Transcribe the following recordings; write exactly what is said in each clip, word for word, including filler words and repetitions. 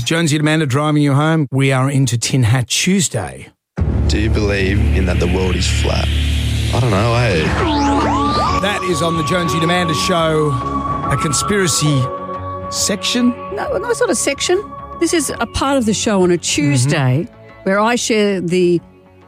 Jonesy and Amanda driving you home. We are into Tin Hat Tuesday. Do you believe in that the world is flat? I don't know, eh? That is on the Jonesy and Amanda show, a conspiracy section. No, no, it's not a section. This is a part of the show on a Tuesday mm-hmm. where I share the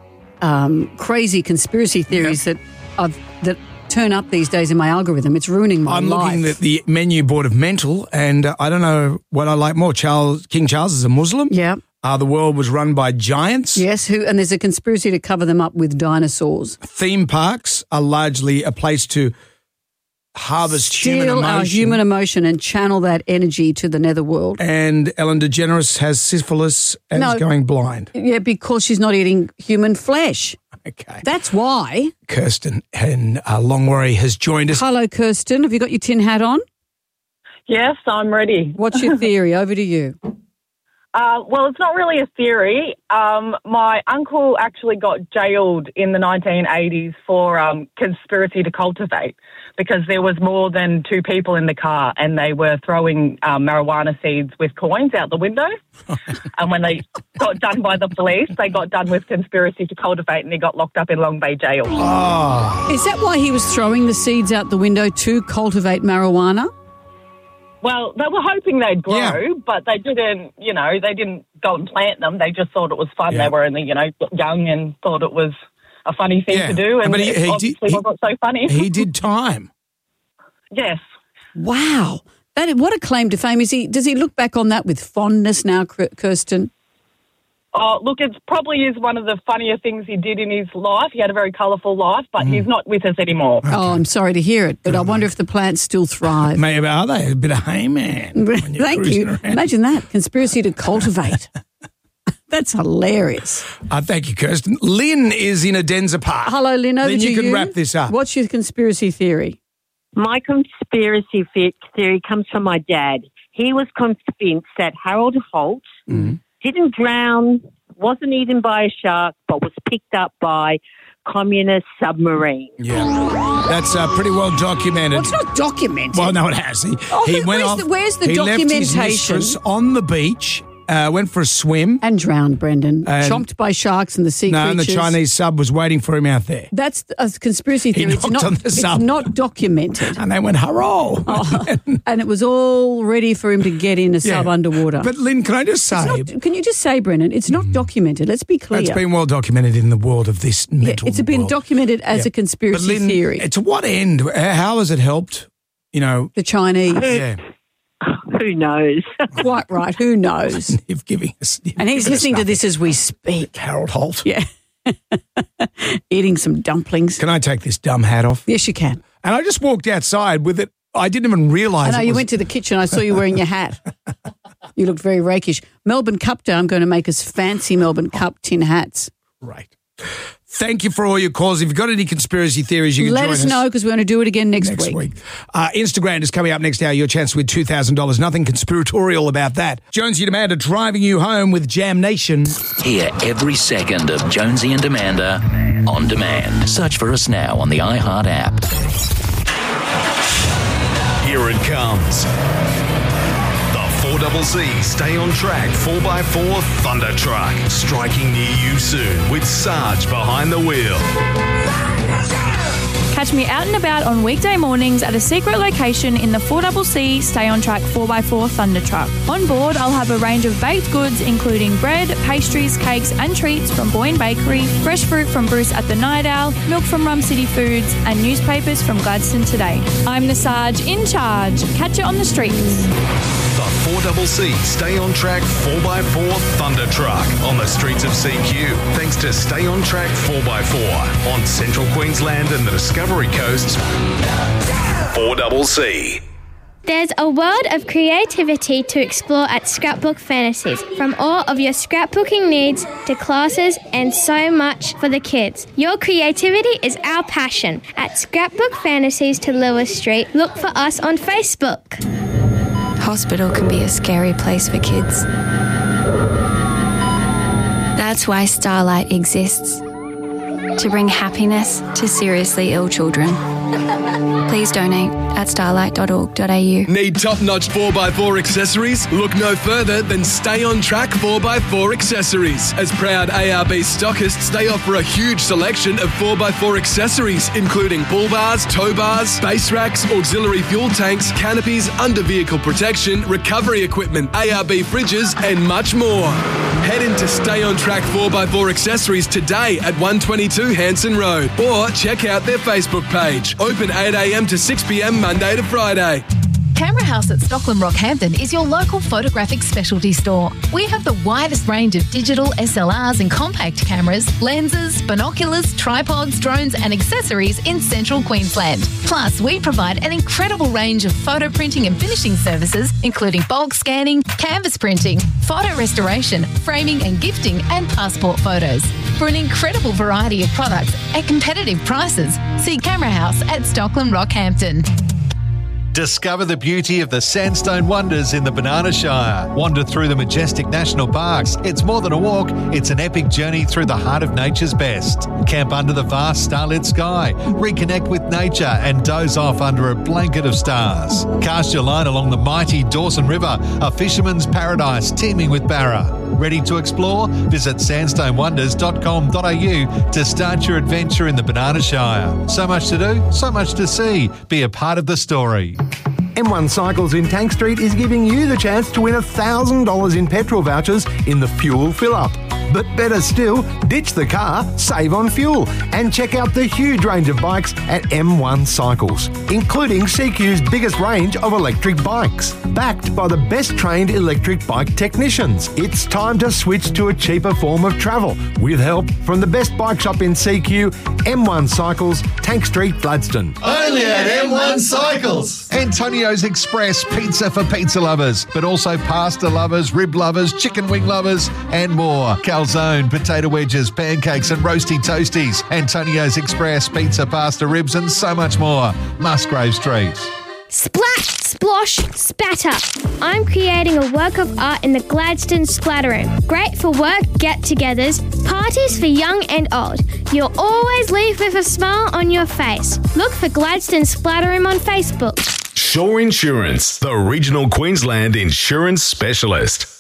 um, crazy conspiracy theories yep. that I've that turn up these days in my algorithm. It's ruining my I'm life. I'm looking at the menu board of Mental, and uh, I don't know what I like more. Charles King Charles is a Muslim. Yeah. Uh, the world was run by giants. Yes, who and there's a conspiracy to cover them up with dinosaurs. Theme parks are largely a place to harvest Steal human emotion. our human emotion and channel that energy to the netherworld. And Ellen DeGeneres has syphilis and No. is going blind. Yeah, because she's not eating human flesh. Okay. That's why. Kirsten in uh, Longwarry has joined us. Hello, Kirsten. Have you got your tin hat on? Yes, I'm ready. What's your theory? Over to you. Uh, well, it's not really a theory. Um, my uncle actually got jailed in the nineteen eighties for um, conspiracy to cultivate because there was more than two people in the car and they were throwing um, marijuana seeds with coins out the window. And when they got done by the police, they got done with conspiracy to cultivate and he got locked up in Long Bay Jail. Oh. Is that why he was throwing the seeds out the window to cultivate marijuana? Well, they were hoping they'd grow, Yeah. but they didn't, you know, they didn't go and plant them. They just thought it was fun. Yeah. They were only, you know, young and thought it was a funny thing Yeah. to do. And But he- it he obviously did- he- wasn't so funny. He did time. Yes. Wow. That, what a claim to fame. Is he? Does he look back on that with fondness now, Kirsten? Oh, look, it probably is one of the funnier things he did in his life. He had a very colourful life, but Mm. he's not with us anymore. Oh, I'm sorry to hear it, but I wonder if the plants still thrive. Maybe are they? A bit of hay man. when you're Thank cruising you. around. Imagine that. Conspiracy to cultivate. That's hilarious. Uh, thank you, Kirsten. Lynn is in Adenza Park. Hello, Lynn. Over Then to you can wrap this up. What's your conspiracy theory? My conspiracy fe- theory comes from my dad. He was convinced that Harold Holt Mm. didn't drown, wasn't eaten by a shark, but was picked up by communist submarine. Yeah, that's uh, pretty well documented. Well, it's not documented. Well, no, it has. He, Oh, he but went where's off. the- where's the he left his documentation? mistress on the beach, uh, went for a swim. And drowned, Brendan. And- Chomped by sharks and the sea No, and the creatures. Chinese sub was waiting for him out there. That's a conspiracy He theory. It's knocked not, on the it's sub. not documented. And they went, hurrah. Oh, and it was all ready for him to get in a Yeah. sub underwater. But Lynn, can I just say, It's not- can you just say, Brendan, it's not documented. Let's be clear. it's been well documented in the world of this Yeah, mental it's been world. documented as Yeah. a conspiracy But Lynn, theory. to what end? How has it helped? You know, The Chinese. yeah, Who knows? Quite right. Who knows? you've giving us. you've And he's given us listening to nothing. this as we speak. Harold Holt. Yeah. Eating some dumplings. Can I take this dumb hat off? Yes, you can. And I just walked outside with it. I didn't even realise. I know it you was, went to the kitchen. I saw you wearing your hat. You looked very rakish. Melbourne Cup Day. I'm going to make us fancy Melbourne Cup tin hats. Right. Thank you for all your calls. If you've got any conspiracy theories, you can Let join us know because we're going to do it again next, next week. Uh, Instagram is coming up next hour. Your chance to win two thousand dollars. Nothing conspiratorial about that. Jonesy and Amanda driving you home with Jam Nation. Hear every second of Jonesy and Amanda on demand. Search for us now on the iHeart app. Here it comes. The four C C Stay on Track four by four Thunder Truck. Striking near you soon with Sarge behind the wheel. Catch me out and about on weekday mornings at a secret location in the four C C Stay on Track four by four Thunder Truck. On board, I'll have a range of baked goods including bread, pastries, cakes and treats from Boyne Bakery, fresh fruit from Bruce at the Night Owl, milk from Rum City Foods and newspapers from Gladstone Today. I'm the Sarge in charge. Catch it on the streets. The four C C Stay on Track four by four Thunder Truck on the streets of C Q. Thanks to Stay on Track four by four on Central Queensland and the Discovery Coast. four C C. There's a world of creativity to explore at Scrapbook Fantasies. From all of your scrapbooking needs to classes and so much for the kids. Your creativity is our passion. At Scrapbook Fantasies to Lewis Street, look for us on Facebook. Hospital can be a scary place for kids. That's why Starlight exists. To bring happiness to seriously ill children. Please donate at starlight dot org dot a u. Need top-notch four by four accessories? Look no further than Stay On Track four by four accessories. As proud A R B stockists, they offer a huge selection of four by four accessories, including bull bars, tow bars, base racks, auxiliary fuel tanks, canopies, under-vehicle protection, recovery equipment, A R B fridges, and much more. Head into Stay On Track four by four accessories today at one twenty-two Hanson Road, or check out their Facebook page. Open eight a m to six p m Monday to Friday. Camera House at Stockland Rockhampton is your local photographic specialty store. We have the widest range of digital S L Rs and compact cameras, lenses, binoculars, tripods, drones and accessories in central Queensland. Plus, we provide an incredible range of photo printing and finishing services, including bulk scanning, canvas printing, photo restoration, framing and gifting, and passport photos. For an incredible variety of products at competitive prices, see Camera House at Stockland Rockhampton. Discover the beauty of the sandstone wonders in the Banana Shire. Wander through the majestic national parks. It's more than a walk, it's an epic journey through the heart of nature's best. Camp under the vast starlit sky. Reconnect with nature and doze off under a blanket of stars. Cast your line along the mighty Dawson River, a fisherman's paradise teeming with barra. Ready to explore? Visit sandstone wonders dot com dot a u to start your adventure in the Banana Shire. So much to do, so much to see. Be a part of the story. M one Cycles in Tank Street is giving you the chance to win one thousand dollars in petrol vouchers in the fuel fill-up. But better still, ditch the car, save on fuel, and check out the huge range of bikes at M one Cycles, including C Q's biggest range of electric bikes. Backed by the best trained electric bike technicians, it's time to switch to a cheaper form of travel with help from the best bike shop in C Q, M one Cycles, Tank Street, Gladstone. Only at M one Cycles. Antonio's Express pizza for pizza lovers, but also pasta lovers, rib lovers, chicken wing lovers, and more. Calzone, potato wedges, pancakes, and roasty toasties. Antonio's Express pizza, pasta, ribs, and so much more. Musgrave Street. Splat, splosh, spatter. I'm creating a work of art in the Gladstone Splatter Room. Great for work, get-togethers, parties for young and old. You'll always leave with a smile on your face. Look for Gladstone Splatter Room on Facebook. Shore Insurance, the regional Queensland insurance specialist.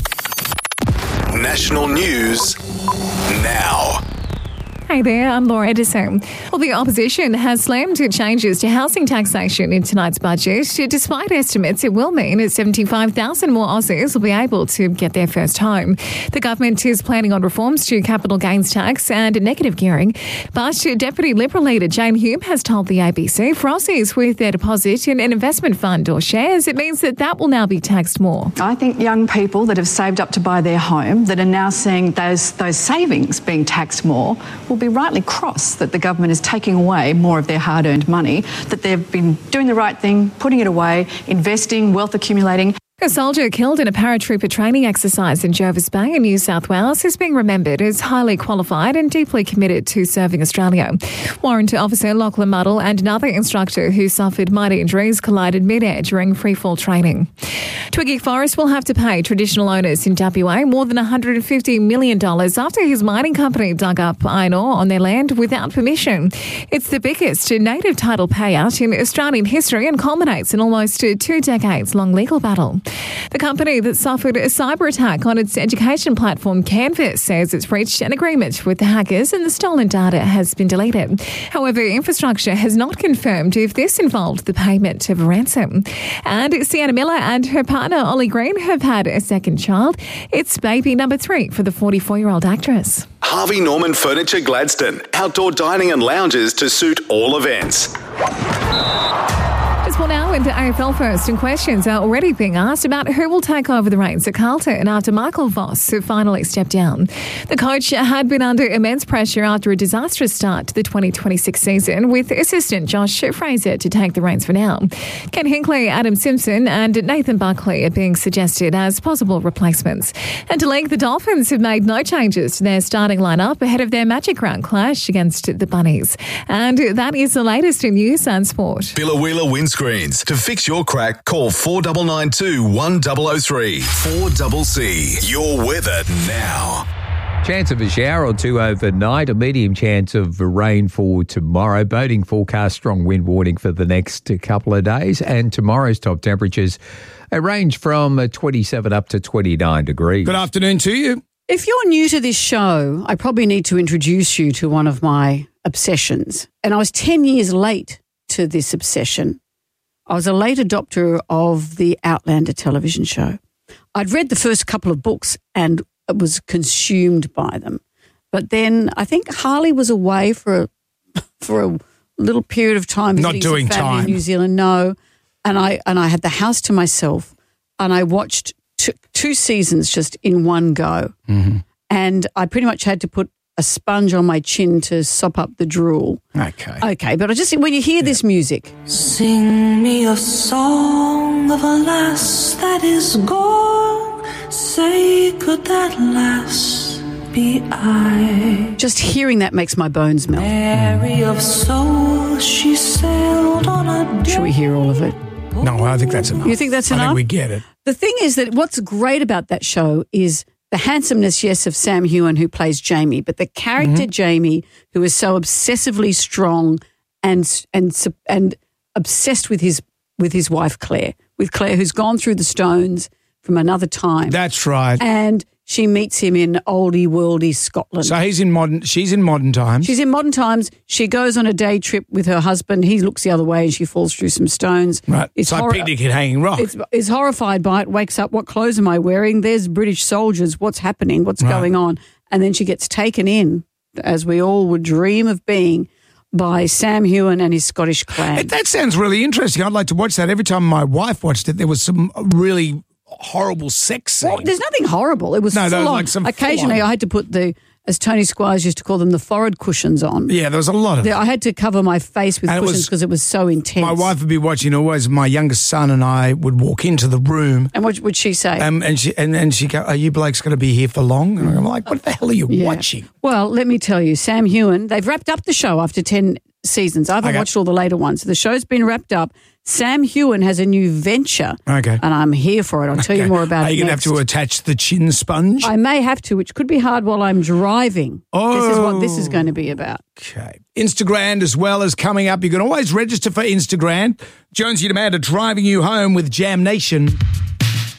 National news now. Hey there, I'm Laura Edison. Well, the opposition has slammed changes to housing taxation in tonight's budget. Despite estimates, it will mean that seventy-five thousand more Aussies will be able to get their first home. The government is planning on reforms to capital gains tax and negative gearing. But Deputy Liberal leader Jane Hume has told the A B C for Aussies with their deposit in an investment fund or shares, it means that that will now be taxed more. I think young people that have saved up to buy their home that are now seeing those, those savings being taxed more will be rightly cross that the government is taking away more of their hard-earned money, that they've been doing the right thing, putting it away, investing, wealth accumulating. A soldier killed in a paratrooper training exercise in Jervis Bay in New South Wales is being remembered as highly qualified and deeply committed to serving Australia. Warrant Officer Lachlan Muddle and another instructor who suffered minor injuries collided mid-air during freefall training. Twiggy Forrest will have to pay traditional owners in W A more than one hundred fifty million dollars after his mining company dug up iron ore on their land without permission. It's the biggest native title payout in Australian history and culminates in almost a two decades-long legal battle. The company that suffered a cyber attack on its education platform Canvas says it's reached an agreement with the hackers and the stolen data has been deleted. However, infrastructure has not confirmed if this involved the payment of a ransom. And Sienna Miller and her partner Ollie Green have had a second child. It's baby number three for the forty-four-year-old actress. Harvey Norman Furniture Gladstone. Outdoor dining and lounges to suit all events. Well, now into A F L first, and questions are already being asked about who will take over the reins at Carlton after Michael Voss finally stepped down. The coach had been under immense pressure after a disastrous start to the twenty twenty-six season, with assistant Josh Fraser to take the reins for now. Ken Hinkley, Adam Simpson and Nathan Buckley are being suggested as possible replacements. And to league, the Dolphins have made no changes to their starting lineup ahead of their Magic Round clash against the Bunnies. And that is the latest in news and sport. Billa Windscreen. To fix your crack, call four nine nine two, one zero zero three. four C C. Your weather now. Chance of a shower or two overnight, a medium chance of rain for tomorrow. Boating forecast, strong wind warning for the next couple of days. And tomorrow's top temperatures a range from twenty-seven up to twenty-nine degrees. Good afternoon to you. If you're new to this show, I probably need to introduce you to one of my obsessions. And I was ten years late to this obsession. I was a late adopter of the Outlander television show. I'd read the first couple of books and was consumed by them. But then I think Harley was away for a, for a little period of time. Not doing some family time. in New Zealand, no. And I and I had the house to myself, and I watched two, two seasons just in one go. Mm-hmm. And I pretty much had to put a sponge on my chin to sop up the drool. Okay. Okay, but I just when you hear this music, Sing me a song of a lass that is gone. Say, could that lass be I? just hearing that makes my bones melt. Mary of soul, she sailed on a day. Should we hear all of it? No, I think that's enough. You think that's I enough? think we get it. The thing is that what's great about that show is the handsomeness, yes, of Sam Heughan, who plays Jamie, but the character Mm-hmm. Jamie, who is so obsessively strong and and and obsessed with his with his wife Claire, with Claire, who's gone through the stones from another time. That's right. And she meets him in oldie worldy Scotland. So he's in modern. She's in modern times. She's in modern times. She goes on a day trip with her husband. He looks the other way and she falls through some stones. Right. It's like horri- picnic at Hanging Rock. It's, is horrified by it, wakes up, what clothes am I wearing? There's British soldiers. What's happening? What's Right. going on? And then she gets taken in, as we all would dream of being, by Sam Heughan and his Scottish clan. It- that sounds really interesting. I'd like to watch that. Every time my wife watched it, there was some really horrible sex scenes. Well, there's nothing horrible. It was No, there full was on. like some Occasionally full on. I had to put the, as Tony Squires used to call them, the forehead cushions on. Yeah, there was a lot of There- I had to cover my face with And it cushions was- because it was so intense. My wife would be watching always. My youngest son and I would walk into the room. And what would she say? Um, and she and, and she go, "Are you blokes going to be here for long?" And I'm like, "What the hell are you Yeah. watching?" Well, let me tell you, Sam Heughan, they've wrapped up the show after ten seasons. I haven't Okay. watched all the later ones. The show's been wrapped up. Sam Heughan has a new venture. Okay. And I'm here for it. I'll tell you Okay. more about Are it you going to have next. to attach the chin sponge? I may have to, which could be hard while I'm driving. Oh. This is what this is going to be about. Okay. Instagram as well as coming up. You can always register for Instagram. Jonesy and Amanda driving you home with Jam Nation.